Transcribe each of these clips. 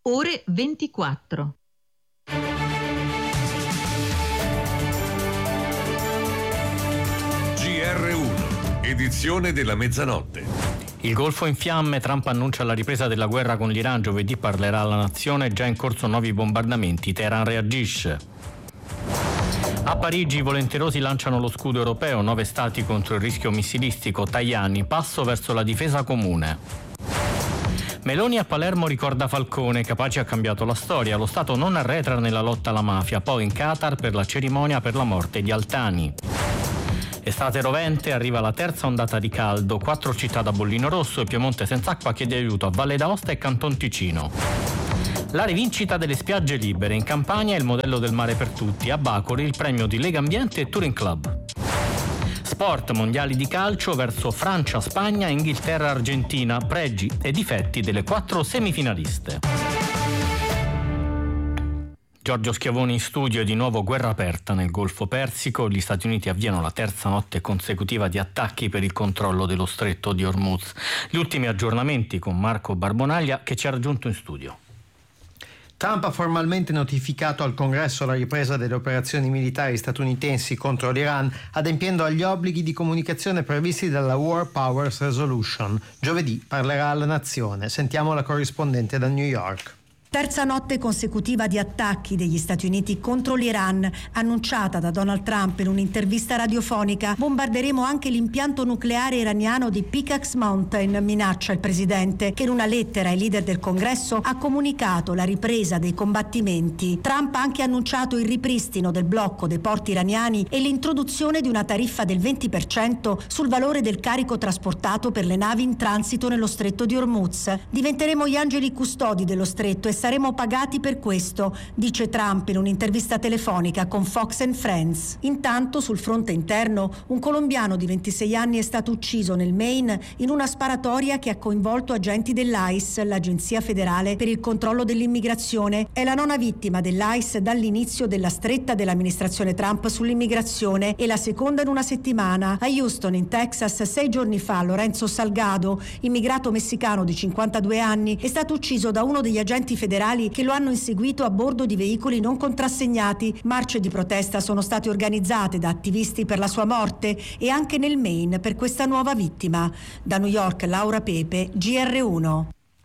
ore 24. GR1, edizione della mezzanotte. Il Golfo in fiamme, Trump annuncia la ripresa della guerra con l'Iran, giovedì parlerà alla nazione, già in corso nuovi bombardamenti, Teheran reagisce. A Parigi i volenterosi lanciano lo scudo europeo, 9 stati contro il rischio missilistico, Tajani, passo verso la difesa comune. Meloni a Palermo ricorda Falcone, Capaci ha cambiato la storia, lo Stato non arretra nella lotta alla mafia, poi in Qatar per la cerimonia per la morte di Altani. Estate rovente, arriva la terza ondata di caldo, 4 città da bollino rosso e Piemonte senza acqua chiede aiuto a Valle d'Aosta e Canton Ticino. La rivincita delle spiagge libere, in Campania il modello del mare per tutti, a Bacori il premio di Lega Ambiente e Touring Club. Sport, mondiali di calcio verso Francia, Spagna, Inghilterra, Argentina, pregi e difetti delle 4 semifinaliste. Giorgio Schiavoni in studio e di nuovo guerra aperta nel Golfo Persico. Gli Stati Uniti avviano la terza notte consecutiva di attacchi per il controllo dello stretto di Hormuz. Gli ultimi aggiornamenti con Marco Barbonaglia che ci ha raggiunto in studio. Trump ha formalmente notificato al Congresso la ripresa delle operazioni militari statunitensi contro l'Iran, adempiendo agli obblighi di comunicazione previsti dalla War Powers Resolution. Giovedì parlerà alla nazione. Sentiamo la corrispondente da New York. Terza notte consecutiva di attacchi degli Stati Uniti contro l'Iran, annunciata da Donald Trump in un'intervista radiofonica. Bombarderemo anche l'impianto nucleare iraniano di Pickaxe Mountain, minaccia il presidente, che in una lettera ai leader del Congresso ha comunicato la ripresa dei combattimenti. Trump ha anche annunciato il ripristino del blocco dei porti iraniani e l'introduzione di una tariffa del 20% sul valore del carico trasportato per le navi in transito nello stretto di Hormuz. Diventeremo gli angeli custodi dello stretto e saremo pagati per questo, dice Trump in un'intervista telefonica con Fox and Friends. Intanto, sul fronte interno, un colombiano di 26 anni è stato ucciso nel Maine in una sparatoria che ha coinvolto agenti dell'ICE, l'Agenzia Federale per il Controllo dell'Immigrazione. È la 9ª vittima dell'ICE dall'inizio della stretta dell'amministrazione Trump sull'immigrazione e la seconda in una settimana. A Houston, in Texas, 6 giorni fa, Lorenzo Salgado, immigrato messicano di 52 anni, è stato ucciso da uno degli agenti federali che lo hanno inseguito a bordo di veicoli non contrassegnati. Marce di protesta sono state organizzate da attivisti per la sua morte e anche nel Maine per questa nuova vittima. Da New York, Laura Pepe, GR1.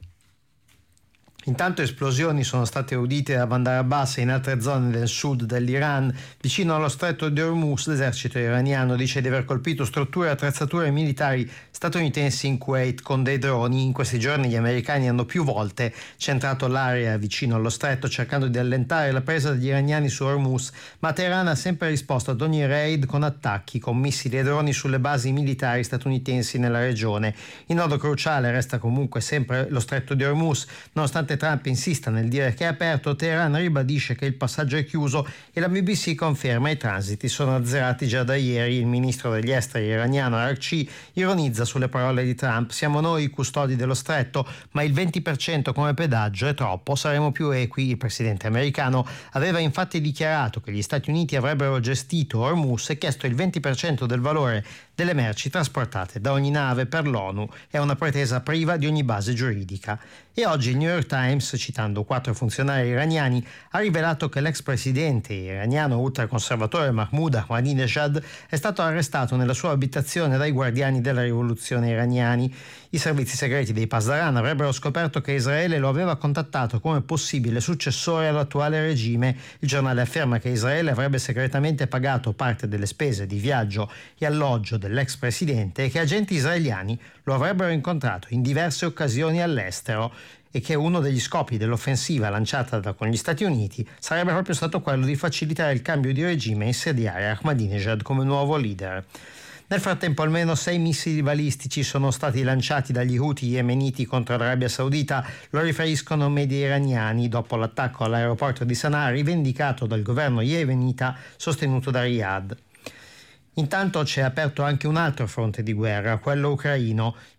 Intanto esplosioni sono state udite a Bandar Abbas e in altre zone del sud dell'Iran. Vicino allo stretto di Hormuz l'esercito iraniano dice di aver colpito strutture e attrezzature militari statunitensi in Kuwait con dei droni. In questi giorni gli americani hanno più volte centrato l'area vicino allo stretto cercando di allentare la presa degli iraniani su Hormuz, ma Teheran ha sempre risposto ad ogni raid con attacchi con missili e droni sulle basi militari statunitensi nella regione. Il nodo cruciale resta comunque sempre lo stretto di Hormuz. Nonostante Trump insista nel dire che è aperto, Teheran ribadisce che il passaggio è chiuso e la BBC conferma i transiti sono azzerati già da ieri. Il ministro degli esteri iraniano Araqchi ironizza sulle parole di Trump: siamo noi i custodi dello stretto, ma il 20% come pedaggio è troppo, saremo più equi. Il presidente americano aveva infatti dichiarato che gli Stati Uniti avrebbero gestito Hormuz e chiesto il 20% del valore delle merci trasportate da ogni nave per l'ONU. È una pretesa priva di ogni base giuridica. E oggi il New York Times, citando 4 funzionari iraniani, ha rivelato che l'ex presidente iraniano ultraconservatore Mahmoud Ahmadinejad è stato arrestato nella sua abitazione dai guardiani della rivoluzione iraniani. I servizi segreti dei Pasdaran avrebbero scoperto che Israele lo aveva contattato come possibile successore all'attuale regime. Il giornale afferma che Israele avrebbe segretamente pagato parte delle spese di viaggio e alloggio dell'ex presidente e che agenti israeliani lo avrebbero incontrato in diverse occasioni all'estero e che uno degli scopi dell'offensiva lanciata con gli Stati Uniti sarebbe proprio stato quello di facilitare il cambio di regime e insediare Ahmadinejad come nuovo leader. Nel frattempo almeno 6 missili balistici sono stati lanciati dagli Houthi yemeniti contro l'Arabia Saudita, lo riferiscono media iraniani, dopo l'attacco all'aeroporto di Sana'a rivendicato dal governo yemenita sostenuto da Riyadh. Intanto c'è aperto anche un altro fronte di guerra, quello ucraino.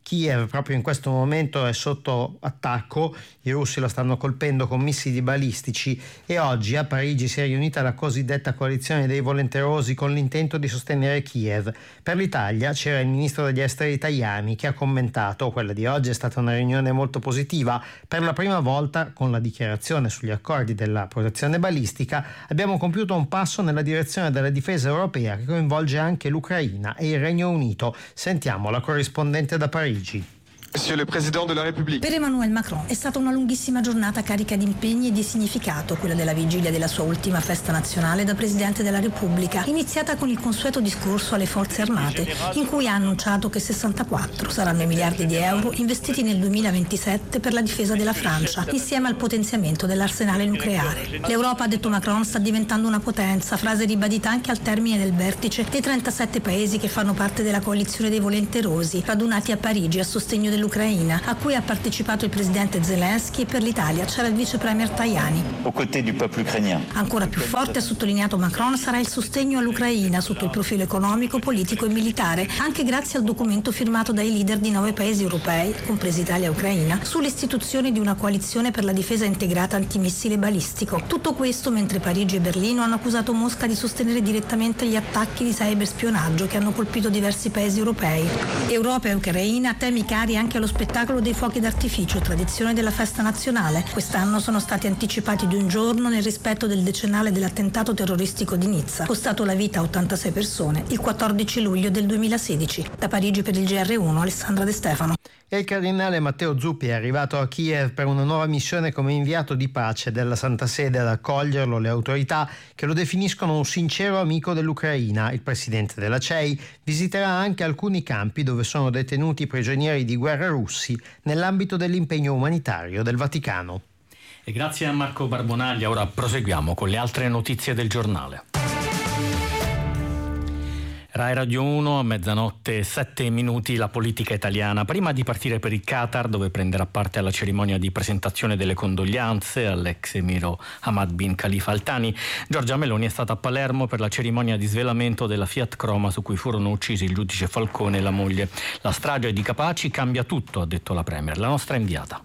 Kiev proprio in questo momento è sotto attacco, i russi lo stanno colpendo con missili balistici e oggi a Parigi si è riunita la cosiddetta coalizione dei volenterosi con l'intento di sostenere Kiev. Per l'Italia c'era il ministro degli esteri Tajani che ha commentato: quella di oggi è stata una riunione molto positiva, per la prima volta con la dichiarazione sugli accordi della protezione balistica abbiamo compiuto un passo nella direzione della difesa europea che coinvolge anche l'Ucraina e il Regno Unito. Sentiamo la corrispondente da Parigi. Monsieur le Président de la République. Per Emmanuel Macron è stata una lunghissima giornata carica di impegni e di significato, quella della vigilia della sua ultima festa nazionale da Presidente della Repubblica, iniziata con il consueto discorso alle forze armate, in cui ha annunciato che 64 saranno i miliardi di euro investiti nel 2027 per la difesa della Francia, insieme al potenziamento dell'arsenale nucleare. L'Europa, ha detto Macron, sta diventando una potenza, frase ribadita anche al termine del vertice dei 37 paesi che fanno parte della coalizione dei volenterosi, radunati a Parigi a sostegno dell'Ucraina, a cui ha partecipato il presidente Zelensky, e per l'Italia c'era il vice premier Tajani. Ancora più forte, ha sottolineato Macron, sarà il sostegno all'Ucraina sotto il profilo economico, politico e militare, anche grazie al documento firmato dai leader di 9 paesi europei, compresi Italia e Ucraina, sull'istituzione di una coalizione per la difesa integrata antimissile balistico. Tutto questo mentre Parigi e Berlino hanno accusato Mosca di sostenere direttamente gli attacchi di cyberspionaggio che hanno colpito diversi paesi europei. Europa e Ucraina, temi cari anche allo spettacolo dei fuochi d'artificio, tradizione della festa nazionale. Quest'anno sono stati anticipati di un giorno nel rispetto del decennale dell'attentato terroristico di Nizza, costato la vita a 86 persone il 14 luglio del 2016. Da Parigi per il GR1, Alessandra De Stefano. E il cardinale Matteo Zuppi è arrivato a Kiev per una nuova missione come inviato di pace della Santa Sede. Ad accoglierlo le autorità che lo definiscono un sincero amico dell'Ucraina. Il presidente della CEI visiterà anche alcuni campi dove sono detenuti prigionieri di guerra russi nell'ambito dell'impegno umanitario del Vaticano. E grazie a Marco Barbonaglia, ora proseguiamo con le altre notizie del giornale. Rai Radio 1, a mezzanotte 7 minuti, la politica italiana. Prima di partire per il Qatar, dove prenderà parte alla cerimonia di presentazione delle condoglianze all'ex emiro Hamad bin Khalifa Al Thani, Giorgia Meloni è stata a Palermo per la cerimonia di svelamento della Fiat Croma su cui furono uccisi il giudice Falcone e la moglie. La strage di Capaci cambia tutto, ha detto la Premier. La nostra inviata.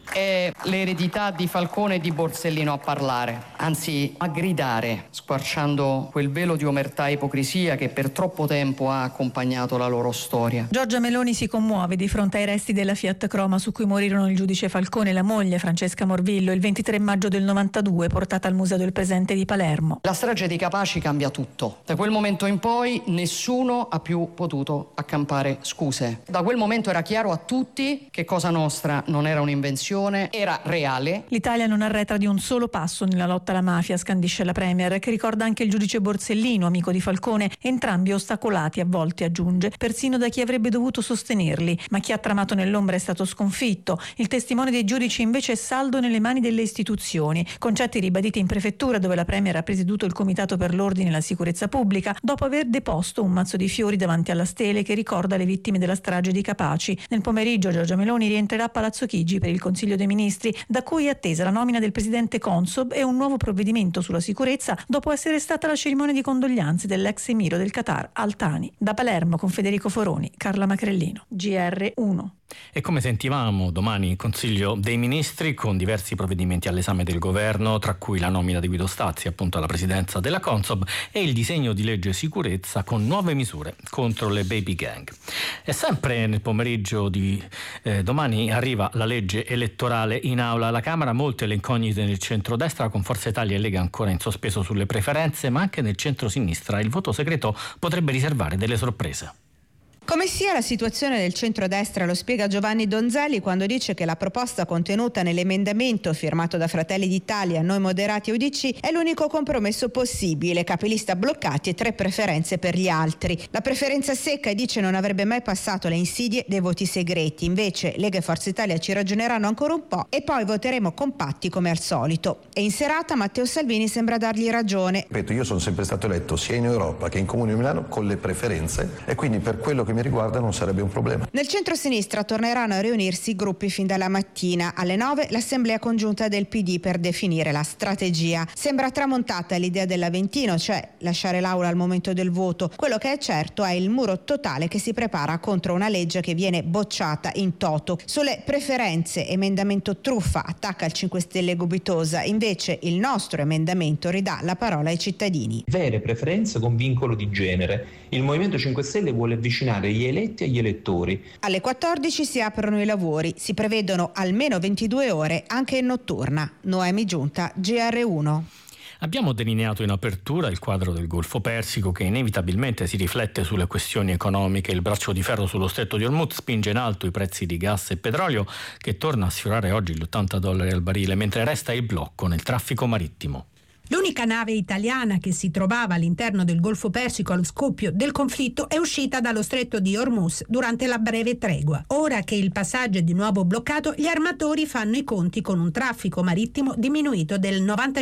È l'eredità di Falcone e di Borsellino a parlare, anzi a gridare, squarciando quel velo di omertà e ipocrisia che per troppo tempo ha accompagnato la loro storia. Giorgia Meloni si commuove di fronte ai resti della Fiat Croma su cui morirono il giudice Falcone e la moglie Francesca Morvillo il 23 maggio del 92, portata al Museo del Presente di Palermo. La strage di Capaci cambia tutto. Da quel momento in poi nessuno ha più potuto accampare scuse. Da quel momento era chiaro a tutti che Cosa Nostra non era un'invenzione, era reale. L'Italia non arretra di un solo passo nella lotta alla mafia, scandisce la Premier, che ricorda anche il giudice Borsellino, amico di Falcone, entrambi ostacolati a volte, aggiunge, persino da chi avrebbe dovuto sostenerli, ma chi ha tramato nell'ombra è stato sconfitto. Il testimone dei giudici invece è saldo nelle mani delle istituzioni, concetti ribaditi in prefettura, dove la Premier ha presieduto il Comitato per l'Ordine e la Sicurezza Pubblica dopo aver deposto un mazzo di fiori davanti alla stele che ricorda le vittime della strage di Capaci. Nel pomeriggio Giorgia Meloni rientrerà a Palazzo Chigi per il Consiglio dei Ministri, da cui è attesa la nomina del presidente Consob e un nuovo provvedimento sulla sicurezza dopo essere stata la cerimonia di condoglianze dell'ex emiro del Qatar Al Thani. Da Palermo con Federico Foroni, Carla Macrellino, GR1. E come sentivamo, domani Consiglio dei Ministri con diversi provvedimenti all'esame del governo, tra cui la nomina di Guido Stazzi appunto alla presidenza della Consob e il disegno di legge sicurezza con nuove misure contro le baby gang. E sempre nel pomeriggio di domani arriva la legge elettorale in aula alla Camera, molte le incognite nel centrodestra con Forza Italia e Lega ancora in sospeso sulle preferenze, ma anche nel centrosinistra il voto segreto potrebbe riservare delle sorprese. Come sia la situazione del centrodestra lo spiega Giovanni Donzelli quando dice che la proposta contenuta nell'emendamento firmato da Fratelli d'Italia, Noi Moderati e UDC è l'unico compromesso possibile, capilista bloccati e 3 preferenze per gli altri. La preferenza secca, dice, non avrebbe mai passato le insidie dei voti segreti, invece Lega e Forza Italia ci ragioneranno ancora un po' e poi voteremo compatti come al solito. E in serata Matteo Salvini sembra dargli ragione. Ripeto, io sono sempre stato eletto sia in Europa che in Comune di Milano con le preferenze e quindi per quello che mi riguarda non sarebbe un problema. Nel centro-sinistra torneranno a riunirsi i gruppi fin dalla mattina. Alle 9 l'assemblea congiunta del PD per definire la strategia. Sembra tramontata l'idea dell'Aventino, cioè lasciare l'aula al momento del voto. Quello che è certo è il muro totale che si prepara contro una legge che viene bocciata in toto. Sulle preferenze, emendamento truffa, attacca il 5 Stelle Gubitosa. Invece il nostro emendamento ridà la parola ai cittadini. Vere preferenze con vincolo di genere. Il Movimento 5 Stelle vuole avvicinare gli eletti agli elettori. Alle 14 si aprono i lavori. Si prevedono almeno 22 ore anche in notturna. Noemi Giunta, GR1. Abbiamo delineato in apertura il quadro del Golfo Persico che inevitabilmente si riflette sulle questioni economiche. Il braccio di ferro sullo stretto di Hormuz spinge in alto i prezzi di gas e petrolio, che torna a sfiorare oggi gli $80 al barile, mentre resta il blocco nel traffico marittimo. L'unica nave italiana che si trovava all'interno del Golfo Persico allo scoppio del conflitto è uscita dallo stretto di Hormuz durante la breve tregua. Ora che il passaggio è di nuovo bloccato, gli armatori fanno i conti con un traffico marittimo diminuito del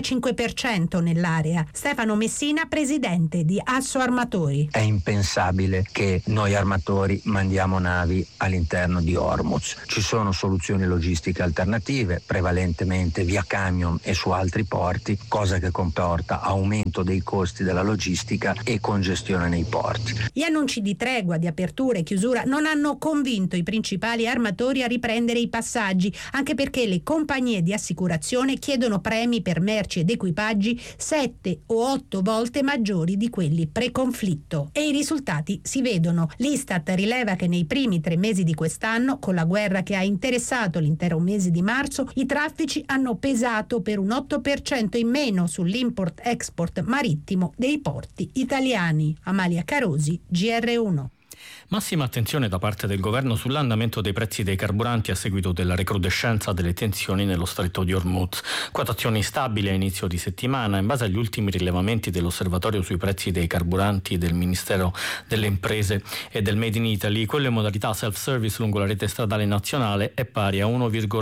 95% nell'area. Stefano Messina, presidente di Asso Armatori. È impensabile che noi armatori mandiamo navi all'interno di Hormuz. Ci sono soluzioni logistiche alternative, prevalentemente via camion e su altri porti, cosa che comporta aumento dei costi della logistica e congestione nei porti. Gli annunci di tregua, di apertura e chiusura non hanno convinto i principali armatori a riprendere i passaggi, anche perché le compagnie di assicurazione chiedono premi per merci ed equipaggi 7 o 8 volte maggiori di quelli pre-conflitto. E i risultati si vedono. L'Istat rileva che nei primi 3 mesi di quest'anno, con la guerra che ha interessato l'intero mese di marzo, i traffici hanno pesato per un 8% in meno sull'import-export marittimo dei porti italiani. Amalia Carosi, GR1. Massima attenzione da parte del governo sull'andamento dei prezzi dei carburanti a seguito della recrudescenza delle tensioni nello stretto di Hormuz. Quotazioni stabili a inizio di settimana. In base agli ultimi rilevamenti dell'osservatorio sui prezzi dei carburanti del Ministero delle Imprese e del Made in Italy, quello in modalità self-service lungo la rete stradale nazionale è pari a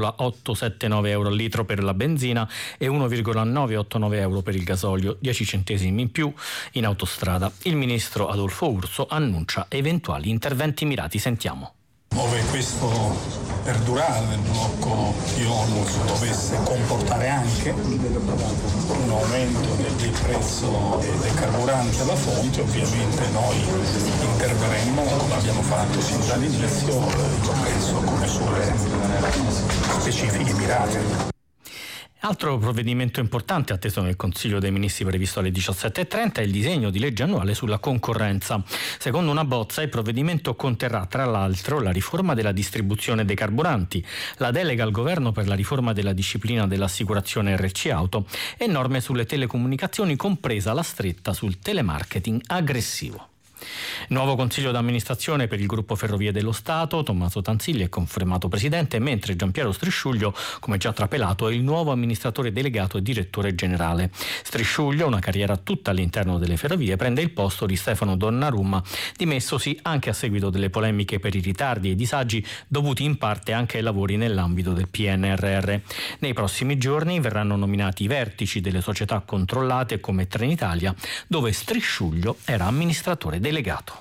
1,879 euro al litro per la benzina e 1,989 euro per il gasolio, 10 centesimi in più in autostrada. Il ministro Adolfo Urso annuncia eventuali interventi mirati. Sentiamo. Ove questo perdurare del blocco di Hormuz dovesse comportare anche un aumento del prezzo dei carburanti alla fonte, ovviamente noi interverremo come abbiamo fatto sin dall'inizio, penso con misure specifiche mirate. Altro provvedimento importante atteso nel Consiglio dei Ministri previsto alle 17.30 è il disegno di legge annuale sulla concorrenza. Secondo una bozza, il provvedimento conterrà tra l'altro la riforma della distribuzione dei carburanti, la delega al governo per la riforma della disciplina dell'assicurazione RC Auto e norme sulle telecomunicazioni, compresa la stretta sul telemarketing aggressivo. Nuovo consiglio d'amministrazione per il gruppo Ferrovie dello Stato. Tommaso Tanzilli è confermato presidente, mentre Giampiero Strisciuglio, come già trapelato, è il nuovo amministratore delegato e direttore generale. Strisciuglio, una carriera tutta all'interno delle ferrovie, prende il posto di Stefano Donnarumma, dimessosi anche a seguito delle polemiche per i ritardi e i disagi dovuti in parte anche ai lavori nell'ambito del PNRR. Nei prossimi giorni verranno nominati i vertici delle società controllate come Trenitalia, dove Strisciuglio era amministratore delegato.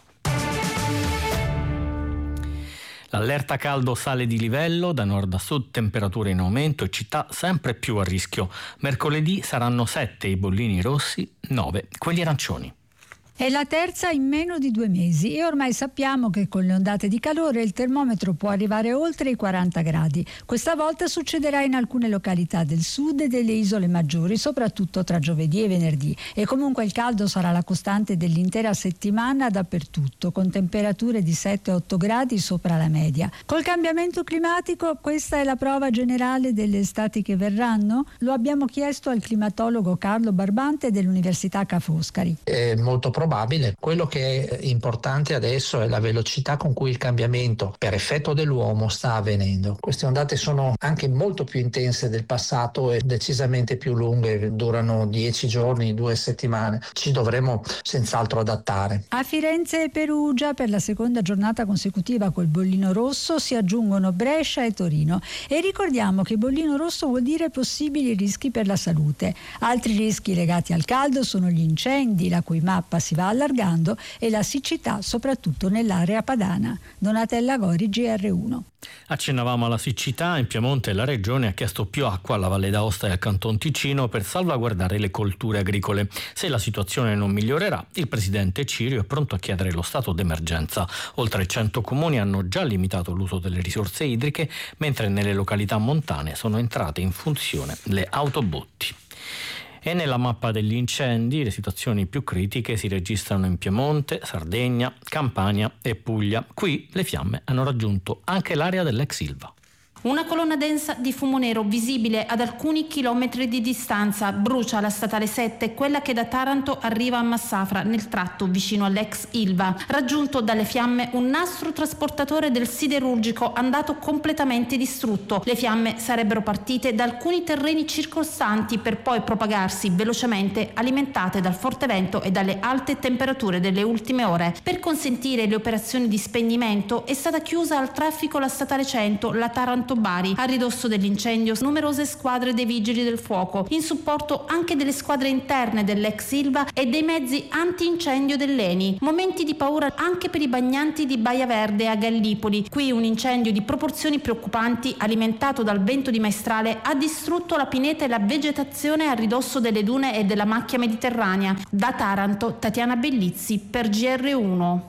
L'allerta caldo sale di livello, da nord a sud temperature in aumento e città sempre più a rischio. Mercoledì saranno 7 i bollini rossi, 9 quelli arancioni. È la terza in meno di 2 mesi e ormai sappiamo che con le ondate di calore il termometro può arrivare oltre i 40 gradi. Questa volta succederà in alcune località del sud e delle isole maggiori, soprattutto tra giovedì e venerdì. E comunque il caldo sarà la costante dell'intera settimana dappertutto, con temperature di 7-8 gradi sopra la media. Col cambiamento climatico questa è la prova generale delle estati che verranno? Lo abbiamo chiesto al climatologo Carlo Barbante dell'Università Ca' Foscari. È molto probabile. Quello che è importante adesso è la velocità con cui il cambiamento per effetto dell'uomo sta avvenendo. Queste ondate sono anche molto più intense del passato e decisamente più lunghe, durano 10 giorni, 2 settimane. Ci dovremo senz'altro adattare. A Firenze e Perugia per la seconda giornata consecutiva col bollino rosso si aggiungono Brescia e Torino. E ricordiamo che bollino rosso vuol dire possibili rischi per la salute. Altri rischi legati al caldo sono gli incendi, la cui mappa si si va allargando e la siccità soprattutto nell'area padana. Donatella Gori, GR1. Accennavamo alla siccità. In Piemonte la regione ha chiesto più acqua alla Valle d'Aosta e al Canton Ticino per salvaguardare le colture agricole. Se la situazione non migliorerà, il presidente Cirio è pronto a chiedere lo stato d'emergenza. Oltre 100 comuni hanno già limitato l'uso delle risorse idriche, mentre nelle località montane sono entrate in funzione le autobotti. E nella mappa degli incendi le situazioni più critiche si registrano in Piemonte, Sardegna, Campania e Puglia. Qui le fiamme hanno raggiunto anche l'area dell'ex Ilva. Una colonna densa di fumo nero visibile ad alcuni chilometri di distanza brucia la statale 7, quella che da Taranto arriva a Massafra, nel tratto vicino all'ex Ilva. Raggiunto dalle fiamme un nastro trasportatore del siderurgico andato completamente distrutto. Le fiamme sarebbero partite da alcuni terreni circostanti per poi propagarsi velocemente, alimentate dal forte vento e dalle alte temperature delle ultime ore. Per consentire le operazioni di spegnimento è stata chiusa al traffico la statale 100, la Taranto Bari. A ridosso dell'incendio numerose squadre dei vigili del fuoco, in supporto anche delle squadre interne dell'ex Ilva e dei mezzi antincendio dell'ENI. Momenti di paura anche per i bagnanti di Baia Verde a Gallipoli. Qui un incendio di proporzioni preoccupanti, alimentato dal vento di maestrale, ha distrutto la pineta e la vegetazione a ridosso delle dune e della macchia mediterranea. Da Taranto, Tatiana Bellizzi per GR1.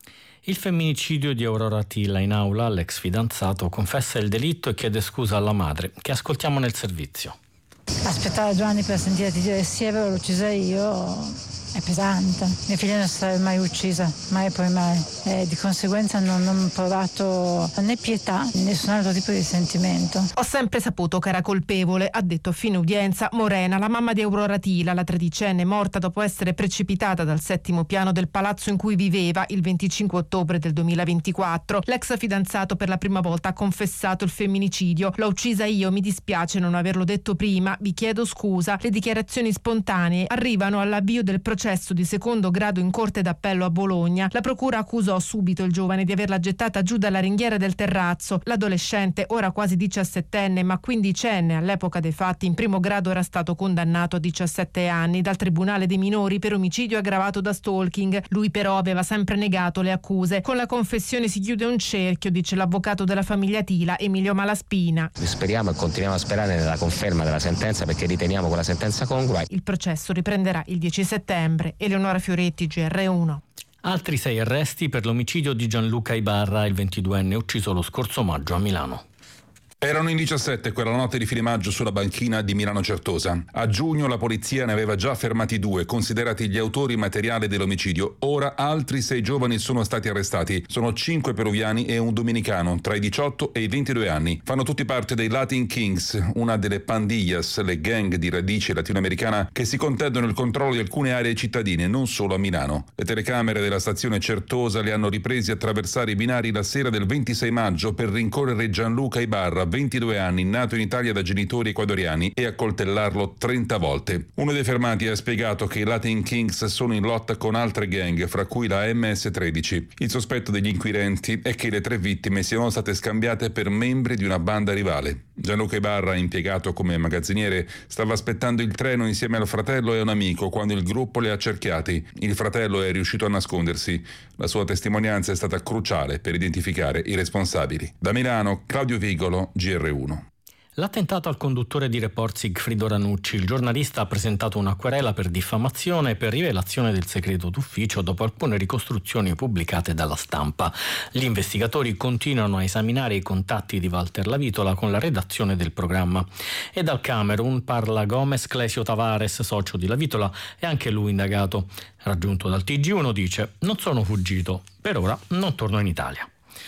Il femminicidio di Aurora Tilla. In aula l'ex fidanzato confessa il delitto e chiede scusa alla madre, che ascoltiamo nel servizio. Aspettare 2 anni per sentirti dire sì, è vero, l'ho uccisa io, è pesante. Mia figlia non sarebbe mai uccisa, mai e poi mai. E di conseguenza non ho provato né pietà né nessun altro tipo di sentimento. Ho sempre saputo che era colpevole, ha detto a fine udienza Morena, la mamma di Aurora Tila, la 13enne morta dopo essere precipitata dal 7° piano del palazzo in cui viveva il 25 ottobre del 2024. L'ex fidanzato per la prima volta ha confessato il femminicidio. L'ho uccisa io, mi dispiace non averlo detto prima, vi chiedo scusa. Le dichiarazioni spontanee arrivano all'avvio del processo di secondo grado in Corte d'Appello a Bologna. La procura accusò subito il giovane di averla gettata giù dalla ringhiera del terrazzo. L'adolescente, ora quasi 17enne ma 15enne all'epoca dei fatti, in primo grado era stato condannato a 17 anni dal Tribunale dei minori per omicidio aggravato da stalking. Lui però aveva sempre negato le accuse. Con la confessione si chiude un cerchio, dice l'avvocato della famiglia Tila, Emilio Malaspina. Speriamo e continuiamo a sperare nella conferma della sentenza, perché riteniamo quella sentenza congrua. Il processo riprenderà il 10 settembre. Eleonora Fioretti, GR1. Altri 6 arresti per l'omicidio di Gianluca Ibarra, il 22enne ucciso lo scorso maggio a Milano. Erano in 17 quella notte di fine maggio sulla banchina di Milano Certosa. A giugno la polizia ne aveva già fermati 2, considerati gli autori materiali dell'omicidio. Ora altri 6 giovani sono stati arrestati. Sono 5 peruviani e un dominicano, tra i 18 e i 22 anni. Fanno tutti parte dei Latin Kings, una delle pandillas, le gang di radice latinoamericana che si contendono il controllo di alcune aree cittadine, non solo a Milano. Le telecamere della stazione Certosa li hanno ripresi attraversare i binari la sera del 26 maggio per rincorrere Gianluca Ibarra, 22 anni, nato in Italia da genitori ecuadoriani, e accoltellarlo 30 volte. Uno dei fermati ha spiegato che i Latin Kings sono in lotta con altre gang, fra cui la MS-13. Il sospetto degli inquirenti è che le 3 vittime siano state scambiate per membri di una banda rivale. Gianluca Ibarra, impiegato come magazziniere, stava aspettando il treno insieme al fratello e un amico quando il gruppo li ha cerchiati. Il fratello è riuscito a nascondersi. La sua testimonianza è stata cruciale per identificare i responsabili. Da Milano, Claudio Vigolo, GR1. L'attentato al conduttore di Report Sigfrido Ranucci. Il giornalista ha presentato una querela per diffamazione per rivelazione del segreto d'ufficio dopo alcune ricostruzioni pubblicate dalla Stampa. Gli investigatori continuano a esaminare i contatti di Walter Lavitola con la redazione del programma. E dal Camerun parla Gomez Clesio Tavares, socio di Lavitola, e anche lui indagato. Raggiunto dal TG1 dice: non sono fuggito, per ora non torno in Italia.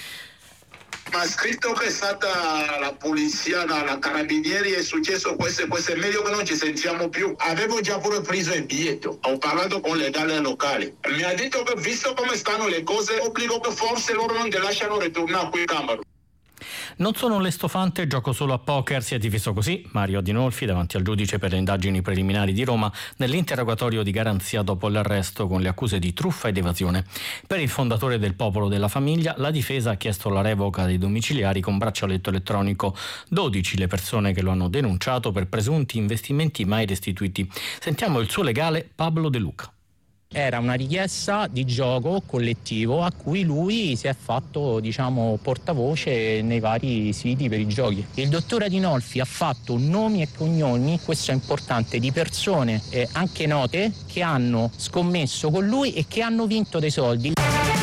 Ma scritto che è stata la polizia, la carabinieri, è successo questo è meglio che non ci sentiamo più. Avevo già pure preso il biglietto, ho parlato con le dalle locali, mi ha detto che visto come stanno le cose, obbligo che forse loro non ti lasciano ritornare qui in Camerun. Non sono l'estofante, gioco solo a poker, si è difeso così Mario Adinolfi davanti al giudice per le indagini preliminari di Roma nell'interrogatorio di garanzia dopo l'arresto con le accuse di truffa ed evasione. Per il fondatore del Popolo della Famiglia, la difesa ha chiesto la revoca dei domiciliari con braccialetto elettronico. 12 le persone che lo hanno denunciato per presunti investimenti mai restituiti. Sentiamo il suo legale Pablo De Luca. Era una richiesta di gioco collettivo a cui lui si è fatto, portavoce nei vari siti per i giochi. Il dottor Adinolfi ha fatto nomi e cognomi, questo è importante, di persone anche note che hanno scommesso con lui e che hanno vinto dei soldi.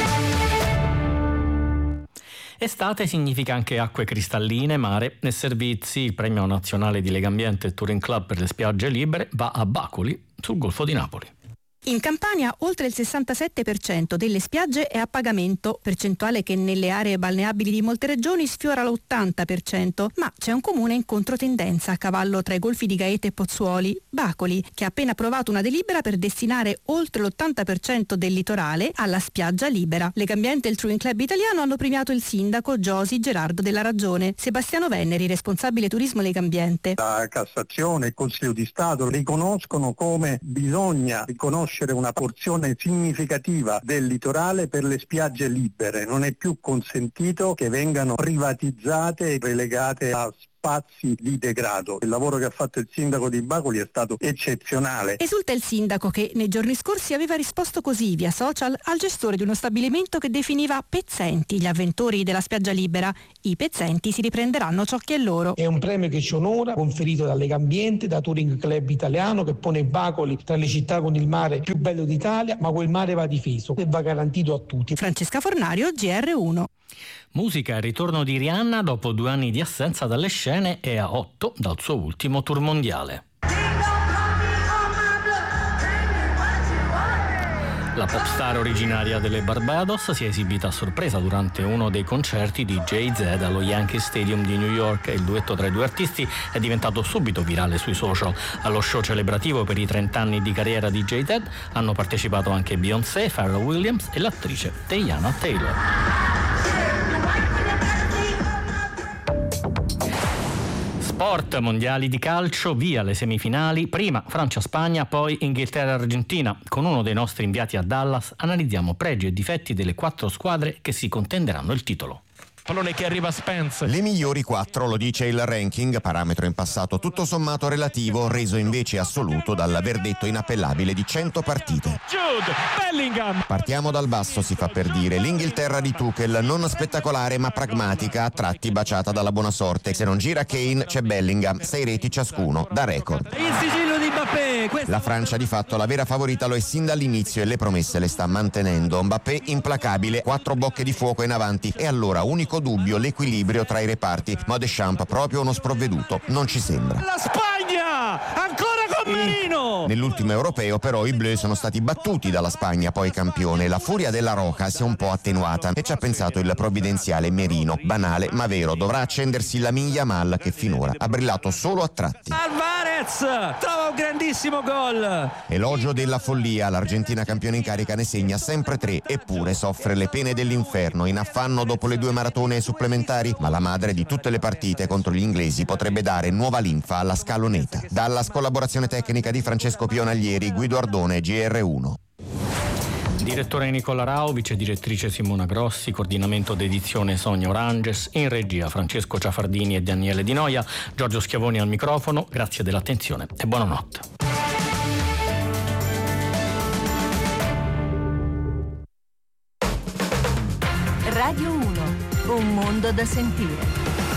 Estate significa anche acque cristalline, mare e servizi. Il premio nazionale di Legambiente e Touring Club per le spiagge libere va a Bacoli, sul Golfo di Napoli. In Campania oltre il 67% delle spiagge è a pagamento, percentuale che nelle aree balneabili di molte regioni sfiora l'80%, ma c'è un comune in controtendenza a cavallo tra i golfi di Gaeta e Pozzuoli, Bacoli, che ha appena approvato una delibera per destinare oltre l'80% del litorale alla spiaggia libera. Legambiente e il Touring Club italiano hanno premiato il sindaco Giosi Gerardo della Ragione. Sebastiano Venneri, responsabile turismo Legambiente. La Cassazione e il Consiglio di Stato riconoscono come bisogna riconoscere una porzione significativa del litorale per le spiagge libere. Non è più consentito che vengano privatizzate e relegate a spazi di degrado. Il lavoro che ha fatto il sindaco di Bacoli è stato eccezionale. Esulta il sindaco che nei giorni scorsi aveva risposto così via social al gestore di uno stabilimento che definiva pezzenti gli avventori della spiaggia libera. I pezzenti si riprenderanno ciò che è loro. È un premio che ci onora, conferito da Legambiente, da Touring Club italiano, che pone Bacoli tra le città con il mare più bello d'Italia, ma quel mare va difeso e va garantito a tutti. Francesca Fornario, GR1. Musica e ritorno di Rihanna dopo 2 anni di assenza dalle scene e a 8 dal suo ultimo tour mondiale. La popstar originaria delle Barbados si è esibita a sorpresa durante uno dei concerti di Jay-Z allo Yankee Stadium di New York. Il duetto tra i due artisti è diventato subito virale sui social. Allo show celebrativo per i 30 anni di carriera di Jay-Z hanno partecipato anche Beyoncé, Pharrell Williams e l'attrice Teyana Taylor. Sport, mondiali di calcio, via le semifinali, prima Francia-Spagna, poi Inghilterra-Argentina. Con uno dei nostri inviati a Dallas analizziamo pregi e difetti delle 4 squadre che si contenderanno il titolo. Pallone che arriva a Spence. Le migliori 4 lo dice il ranking, parametro in passato tutto sommato relativo, reso invece assoluto dal verdetto inappellabile di 100 partite. Jude Bellingham. Partiamo dal basso, si fa per dire. L'Inghilterra di Tuchel, non spettacolare ma pragmatica, a tratti baciata dalla buona sorte. Se non gira Kane c'è Bellingham, 6 reti ciascuno, da record. Il sigillo di Mbappé. La Francia di fatto la vera favorita lo è sin dall'inizio e le promesse le sta mantenendo. Mbappé implacabile, 4 bocche di fuoco in avanti e allora unico dubbio l'equilibrio tra i reparti, ma Deschamps proprio uno sprovveduto non ci sembra. La Spagna ancora con Merino. Nell'ultimo europeo però i blu sono stati battuti dalla Spagna, poi campione. La furia della Roca si è un po' attenuata e ci ha pensato il provvidenziale Merino. Banale ma vero, dovrà accendersi la Yamal che finora ha brillato solo a tratti. Alvarez trova un grandissimo gol. Elogio della follia, l'Argentina campione in carica ne segna sempre 3, eppure soffre le pene dell'inferno, in affanno dopo le 2 maratone supplementari, ma la madre di tutte le partite contro gli inglesi potrebbe dare nuova linfa alla scaloneta. Dalla collaborazione tecnica di Francesco Pionaglieri, Guido Ardone, GR1. Direttore Nicola Rao, vice direttrice Simona Grossi, coordinamento d'edizione Sonia Oranges, in regia Francesco Ciafardini e Daniele Di Noia, Giorgio Schiavoni al microfono. Grazie dell'attenzione e buonanotte. Radio 1, un mondo da sentire.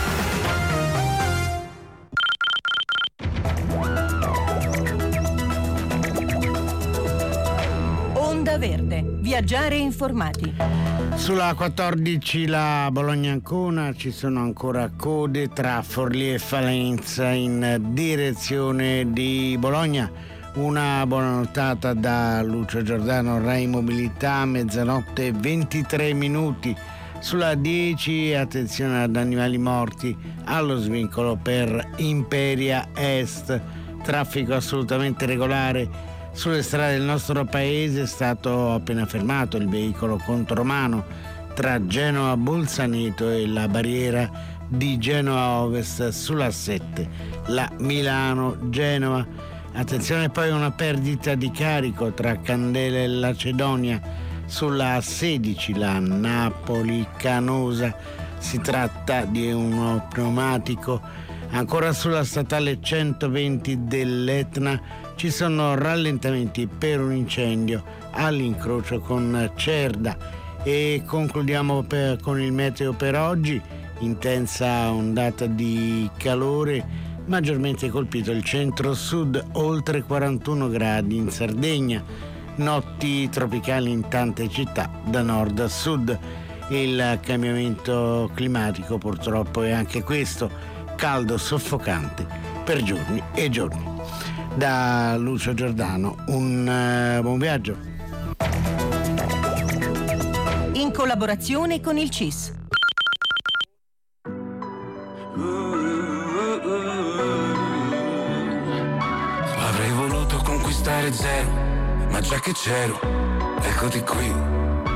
Onda Verde, viaggiare informati. Sulla 14 la Bologna-Ancona ci sono ancora code tra Forlì e Falenza in direzione di Bologna. Una buona notata da Lucio Giordano, Rai Mobilità, mezzanotte e 23 minuti. Sulla 10 attenzione ad animali morti allo svincolo per Imperia Est. Traffico assolutamente regolare sulle strade del nostro paese, è stato appena fermato il veicolo contromano tra Genova Bolzaneto e la barriera di Genova Ovest sulla 7, la Milano-Genova. Attenzione poi a una perdita di carico tra Candela e Lacedonia sulla 16, la Napoli-Canosa. Si tratta di uno pneumatico. Ancora sulla statale 120 dell'Etna ci sono rallentamenti per un incendio all'incrocio con Cerda. E concludiamo con il meteo per oggi. Intensa ondata di calore, maggiormente colpito il centro-sud, oltre 41 gradi in Sardegna, notti tropicali in tante città da nord a sud. Il cambiamento climatico purtroppo è anche questo, caldo soffocante per giorni e giorni. Da Lucio Giordano un buon viaggio. In collaborazione con il CIS. Avrei voluto conquistare zero, ma già che c'ero, eccoti qui.